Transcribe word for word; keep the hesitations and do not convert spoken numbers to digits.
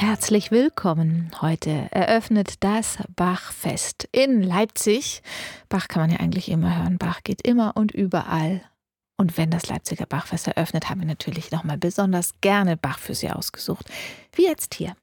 Herzlich willkommen. Heute eröffnet das Bachfest in Leipzig. Bach kann man ja eigentlich immer hören. Bach geht immer und überall. Und wenn das Leipziger Bachfest eröffnet, haben wir natürlich nochmal besonders gerne Bach für Sie ausgesucht. Wie jetzt hier.